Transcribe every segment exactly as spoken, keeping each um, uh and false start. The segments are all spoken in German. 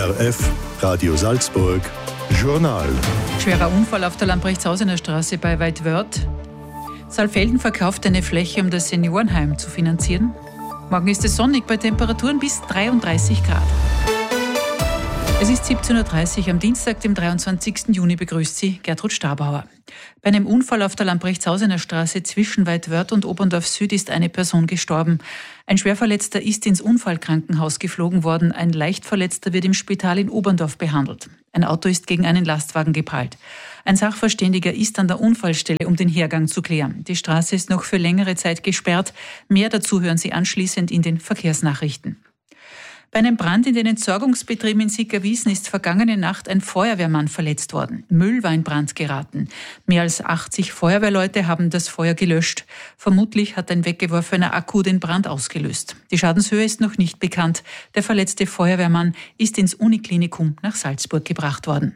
O R F, Radio Salzburg, Journal. Schwerer Unfall auf der Lamprechtshausener Straße bei Weidwörth. Saalfelden verkauft eine Fläche, um das Seniorenheim zu finanzieren. Morgen ist es sonnig bei Temperaturen bis dreiunddreißig Grad. Es ist siebzehn Uhr dreißig am Dienstag, dem dreiundzwanzigsten Juni, begrüßt Sie Gertrud Stabauer. Bei einem Unfall auf der Lamprechtshausener Straße zwischen Weidwörth und Oberndorf Süd ist eine Person gestorben. Ein Schwerverletzter ist ins Unfallkrankenhaus geflogen worden. Ein Leichtverletzter wird im Spital in Oberndorf behandelt. Ein Auto ist gegen einen Lastwagen geprallt. Ein Sachverständiger ist an der Unfallstelle, um den Hergang zu klären. Die Straße ist noch für längere Zeit gesperrt. Mehr dazu hören Sie anschließend in den Verkehrsnachrichten. Bei einem Brand in den Entsorgungsbetrieben in Sickerwiesen ist vergangene Nacht ein Feuerwehrmann verletzt worden. Müll war in Brand geraten. Mehr als achtzig Feuerwehrleute haben das Feuer gelöscht. Vermutlich hat ein weggeworfener Akku den Brand ausgelöst. Die Schadenshöhe ist noch nicht bekannt. Der verletzte Feuerwehrmann ist ins Uniklinikum nach Salzburg gebracht worden.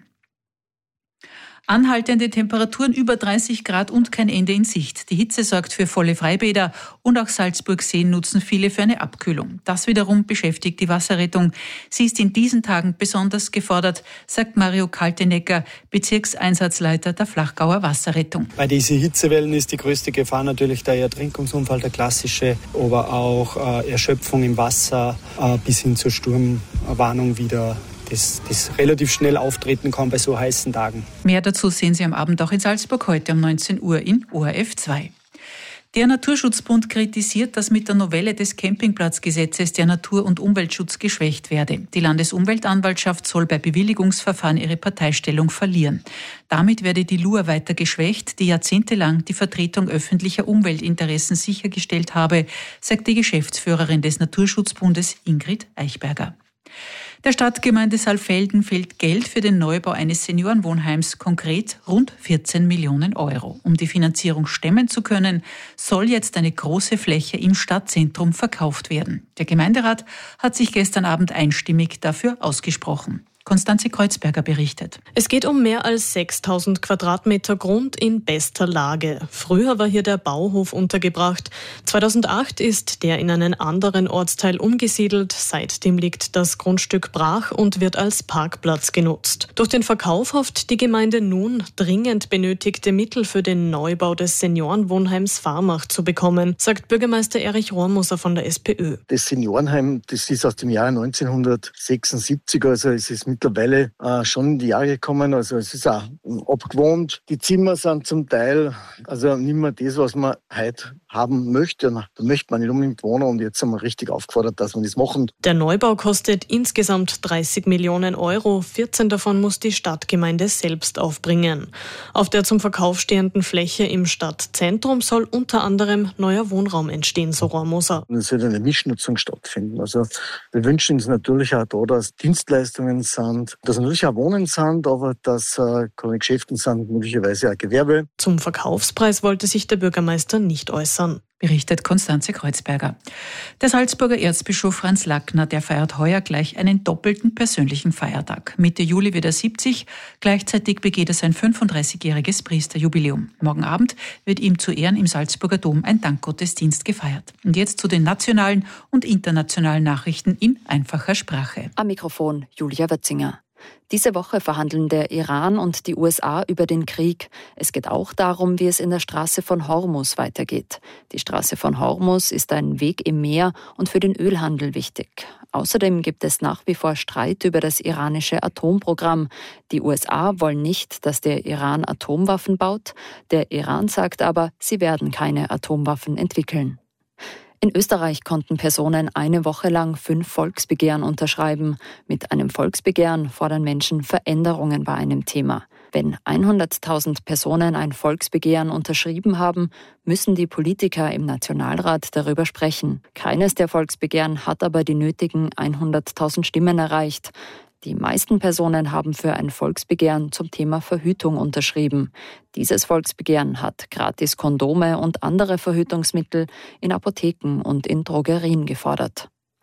Anhaltende Temperaturen über dreißig Grad und kein Ende in Sicht. Die Hitze sorgt für volle Freibäder und auch Salzburg-Seen nutzen viele für eine Abkühlung. Das wiederum beschäftigt die Wasserrettung. Sie ist in diesen Tagen besonders gefordert, sagt Mario Kaltenecker, Bezirkseinsatzleiter der Flachgauer Wasserrettung. Bei diesen Hitzewellen ist die größte Gefahr natürlich der Ertrinkungsunfall, der klassische, aber auch äh, Erschöpfung im Wasser äh, bis hin zur Sturmwarnung wieder. Das, das relativ schnell auftreten kann bei so heißen Tagen. Mehr dazu sehen Sie am Abend auch in Salzburg heute um neunzehn Uhr in O R F zwei. Der Naturschutzbund kritisiert, dass mit der Novelle des Campingplatzgesetzes der Natur- und Umweltschutz geschwächt werde. Die Landesumweltanwaltschaft soll bei Bewilligungsverfahren ihre Parteistellung verlieren. Damit werde die L U A weiter geschwächt, die jahrzehntelang die Vertretung öffentlicher Umweltinteressen sichergestellt habe, sagt die Geschäftsführerin des Naturschutzbundes Ingrid Eichberger. Der Stadtgemeinde Saalfelden fehlt Geld für den Neubau eines Seniorenwohnheims, konkret rund vierzehn Millionen Euro. Um die Finanzierung stemmen zu können, soll jetzt eine große Fläche im Stadtzentrum verkauft werden. Der Gemeinderat hat sich gestern Abend einstimmig dafür ausgesprochen. Konstanze Kreuzberger berichtet. Es geht um mehr als sechstausend Quadratmeter Grund in bester Lage. Früher war hier der Bauhof untergebracht. zweitausendacht ist der in einen anderen Ortsteil umgesiedelt. Seitdem liegt das Grundstück brach und wird als Parkplatz genutzt. Durch den Verkauf hofft die Gemeinde nun, dringend benötigte Mittel für den Neubau des Seniorenwohnheims Farmach zu bekommen, sagt Bürgermeister Erich Rohrmoser von der SPÖ. Das Seniorenheim, das ist aus dem Jahr neunzehnhundertsechsundsiebzig, also es ist mittlerweile äh, schon in die Jahre gekommen, also es ist auch abgewohnt. Die Zimmer sind zum Teil also nicht mehr das, was man heute haben möchte. Da möchte man nicht unbedingt wohnen und jetzt sind wir richtig aufgefordert, dass wir das machen. Der Neubau kostet insgesamt dreißig Millionen Euro. vierzehn davon muss die Stadtgemeinde selbst aufbringen. Auf der zum Verkauf stehenden Fläche im Stadtzentrum soll unter anderem neuer Wohnraum entstehen, so Rohrmoser. Es soll eine Mischnutzung stattfinden. Also wir wünschen uns natürlich auch da, dass Dienstleistungen sind, dass natürlich auch Wohnen sind, aber dass äh, keine Geschäfte sind, möglicherweise auch Gewerbe. Zum Verkaufspreis wollte sich der Bürgermeister nicht äußern. Berichtet Konstanze Kreuzberger. Der Salzburger Erzbischof Franz Lackner, der feiert heuer gleich einen doppelten persönlichen Feiertag. Mitte Juli wird er siebzig, gleichzeitig begeht er sein fünfunddreißigjähriges Priesterjubiläum. Morgen Abend wird ihm zu Ehren im Salzburger Dom ein Dankgottesdienst gefeiert. Und jetzt zu den nationalen und internationalen Nachrichten in einfacher Sprache. Am Mikrofon Julia Wötzinger. Diese Woche verhandeln der Iran und die U S A über den Krieg. Es geht auch darum, wie es in der Straße von Hormuz weitergeht. Die Straße von Hormuz ist ein Weg im Meer und für den Ölhandel wichtig. Außerdem gibt es nach wie vor Streit über das iranische Atomprogramm. Die U S A wollen nicht, dass der Iran Atomwaffen baut. Der Iran sagt aber, sie werden keine Atomwaffen entwickeln. In Österreich konnten Personen eine Woche lang fünf Volksbegehren unterschreiben. Mit einem Volksbegehren fordern Menschen Veränderungen bei einem Thema. Wenn hunderttausend Personen ein Volksbegehren unterschrieben haben, müssen die Politiker im Nationalrat darüber sprechen. Keines der Volksbegehren hat aber die nötigen hunderttausend Stimmen erreicht. Die meisten Personen haben für ein Volksbegehren zum Thema Verhütung unterschrieben. Dieses Volksbegehren hat gratis Kondome und andere Verhütungsmittel in Apotheken und in Drogerien gefordert.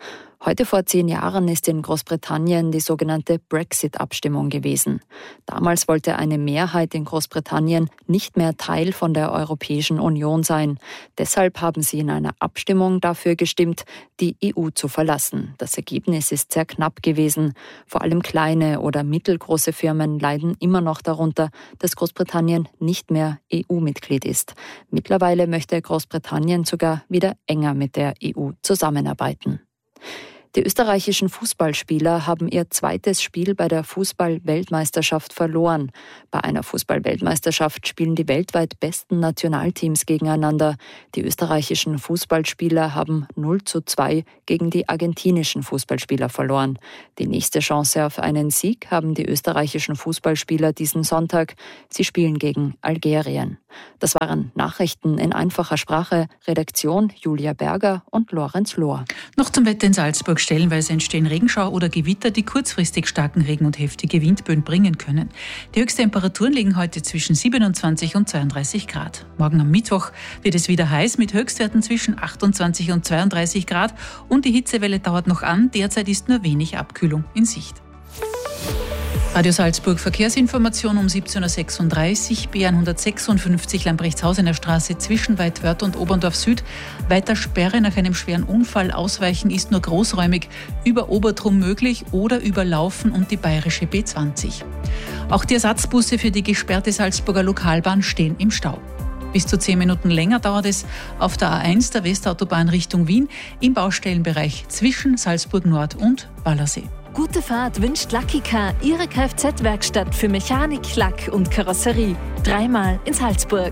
Heute vor zehn Jahren ist in Großbritannien die sogenannte Brexit-Abstimmung gewesen. Damals wollte eine Mehrheit in Großbritannien nicht mehr Teil von der Europäischen Union sein. Deshalb haben sie in einer Abstimmung dafür gestimmt, die E U zu verlassen. Das Ergebnis ist sehr knapp gewesen. Vor allem kleine oder mittelgroße Firmen leiden immer noch darunter, dass Großbritannien nicht mehr E U-Mitglied ist. Mittlerweile möchte Großbritannien sogar wieder enger mit der E U zusammenarbeiten. Die österreichischen Fußballspieler haben ihr zweites Spiel bei der Fußball-Weltmeisterschaft verloren. Bei einer Fußball-Weltmeisterschaft spielen die weltweit besten Nationalteams gegeneinander. Die österreichischen Fußballspieler haben null zu zwei gegen die argentinischen Fußballspieler verloren. Die nächste Chance auf einen Sieg haben die österreichischen Fußballspieler diesen Sonntag. Sie spielen gegen Algerien. Das waren Nachrichten in einfacher Sprache. Redaktion Julia Berger und Lorenz Lohr. Noch zum Wetter in Salzburg. Stellenweise entstehen Regenschauer oder Gewitter, die kurzfristig starken Regen und heftige Windböen bringen können. Die Höchsttemperaturen liegen heute zwischen siebenundzwanzig und zweiunddreißig Grad. Morgen am Mittwoch wird es wieder heiß mit Höchstwerten zwischen achtundzwanzig und zweiunddreißig Grad und die Hitzewelle dauert noch an. Derzeit ist nur wenig Abkühlung in Sicht. Radio Salzburg Verkehrsinformation um siebzehn Uhr sechsunddreißig, B hundertsechsundfünfzig Lambrechtshausener Straße zwischen Weidwörth und Oberndorf Süd. Weiter Sperre nach einem schweren Unfall. Ausweichen ist nur großräumig über Obertrum möglich oder über Laufen und die bayerische B zwanzig. Auch die Ersatzbusse für die gesperrte Salzburger Lokalbahn stehen im Stau. Bis zu zehn Minuten länger dauert es auf der A eins der Westautobahn Richtung Wien im Baustellenbereich zwischen Salzburg Nord und Wallersee. Gute Fahrt wünscht Lucky Car, Ihre Kfz-Werkstatt für Mechanik, Lack und Karosserie. Dreimal in Salzburg.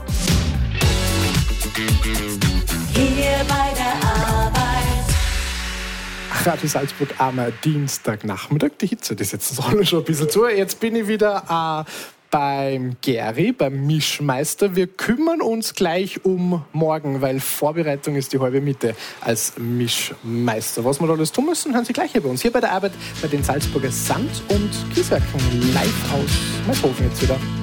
Hier bei der Arbeit. Radio Salzburg am Dienstagnachmittag. Die Hitze, die setzt uns alle schon ein bisschen zu. Jetzt bin ich wieder äh, beim Geri, beim Mischmeister. Wir kümmern uns gleich um morgen, weil Vorbereitung ist die halbe Miete als Mischmeister. Was wir da alles tun müssen, hören Sie gleich hier bei uns. Hier bei der Arbeit bei den Salzburger Sand- und Kieswerken live aus Maishofen jetzt wieder.